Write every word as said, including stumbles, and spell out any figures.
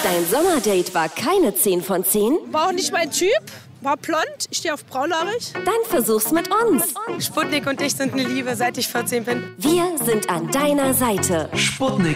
Dein Sommerdate war keine zehn von zehn? War auch nicht mein Typ. War blond, ich stehe auf braunhaarig. Dann versuch's mit uns. Sputnik und ich sind eine Liebe, seit ich vierzehn bin. Wir sind an deiner Seite. Sputnik.